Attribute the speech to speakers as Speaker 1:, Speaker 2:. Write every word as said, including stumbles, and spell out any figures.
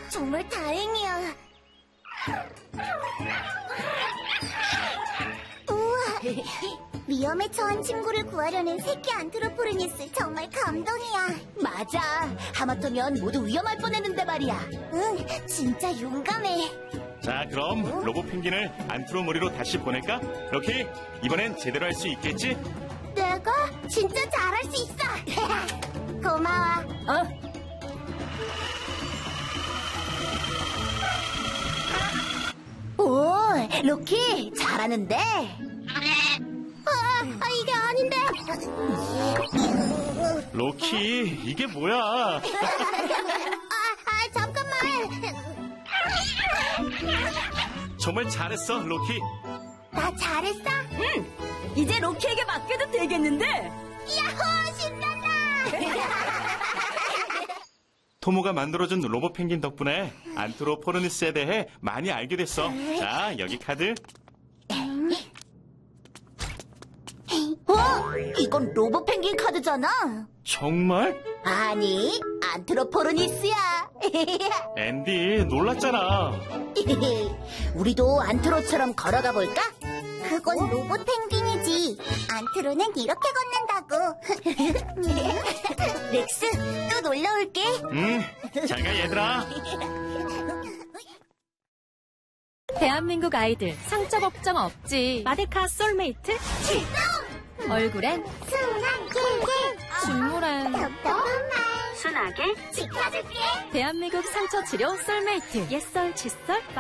Speaker 1: 정말 다행이야. 우와, 위험에 처한 친구를 구하려는 새끼 안트로포르니스 정말 감동이야.
Speaker 2: 맞아. 하마터면 모두 위험할 뻔했는데 말이야.
Speaker 1: 응, 진짜 용감해.
Speaker 3: 자, 그럼 로봇 펭귄을 안트로모리로 다시 보낼까? 로키, 이번엔 제대로 할 수 있겠지?
Speaker 1: 내가 진짜 잘할 수 있어. 고마워.
Speaker 2: 어? 오, 로키 잘하는데.
Speaker 1: 아, 아 이게 아닌데.
Speaker 3: 로키, 이게 뭐야?
Speaker 1: 아, 아 잠깐만.
Speaker 3: 정말 잘했어, 로키.
Speaker 1: 나 잘했어?
Speaker 2: 응. 이제 로키에게 맡겨도 되겠는데?
Speaker 1: 야호, 신난다.
Speaker 3: 토모가 만들어준 로봇 펭귄 덕분에 안트로포르니스에 대해 많이 알게 됐어. 자, 여기 카드.
Speaker 2: 어? 이건 로봇 펭귄 카드잖아.
Speaker 3: 정말?
Speaker 2: 아니, 안트로포르니스야.
Speaker 3: 앤디, 놀랐잖아.
Speaker 2: 우리도 안트로처럼 걸어가 볼까?
Speaker 1: 그건 로봇 펭귄이지. 안트로는 이렇게 걷는다고. 렉스, 또 놀러 올게.
Speaker 3: 응, 잘 가, 얘들아.
Speaker 4: 대한민국 아이들 상처 걱정 없지. 마데카 솔메이트
Speaker 1: 출동!
Speaker 4: 얼굴엔
Speaker 1: 순한 꿀꿀.
Speaker 4: 중물한
Speaker 1: 답답한 말.
Speaker 4: 순하게
Speaker 1: 지켜줄게.
Speaker 4: 대한민국 상처 치료 솔메이트 옛설 칫솔